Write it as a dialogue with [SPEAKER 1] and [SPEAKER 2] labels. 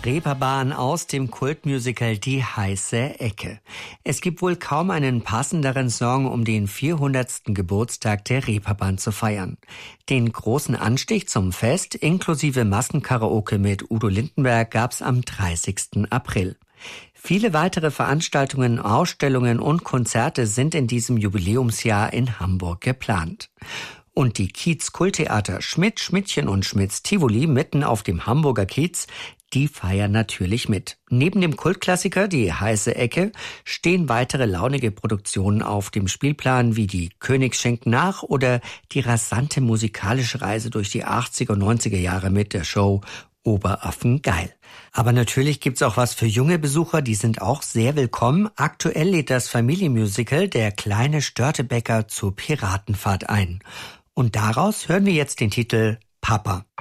[SPEAKER 1] Reeperbahn aus dem Kultmusical Die heiße Ecke. Es gibt wohl kaum einen passenderen Song, um den 400. Geburtstag der Reeperbahn zu feiern. Den großen Anstich zum Fest inklusive Massenkaraoke mit Udo Lindenberg gab's am 30. April. Viele weitere Veranstaltungen, Ausstellungen und Konzerte sind in diesem Jubiläumsjahr in Hamburg geplant. Und die Kiez-Kulttheater Schmidt, Schmidtchen und Schmidts Tivoli mitten auf dem Hamburger Kiez, die feiern natürlich mit. Neben dem Kultklassiker Die heiße Ecke stehen weitere launige Produktionen auf dem Spielplan wie die König schenkt nach oder die rasante musikalische Reise durch die 80er und 90er Jahre mit der Show Oberaffen geil. Aber natürlich gibt's auch was für junge Besucher, die sind auch sehr willkommen. Aktuell lädt das Familienmusical Der kleine Störtebäcker zur Piratenfahrt ein. Und daraus hören wir jetzt den Titel Papa.